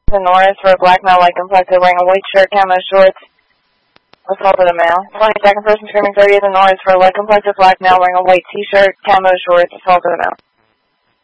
The Norris for a black male, light complected, wearing a white shirt, camo shorts. Assaulted a male. 22nd person screaming 30th and Norris for a light complected black male, wearing a white t-shirt, camo shorts. Assaulted a male.